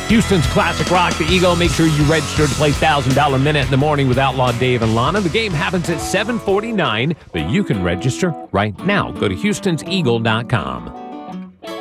Houston's classic rock, the Eagle. Make sure you register to play $1,000 Minute in the Morning with Outlaw Dave and Lana. The game happens at 7:49, but you can register right now. Go to Houston'sEagle.com.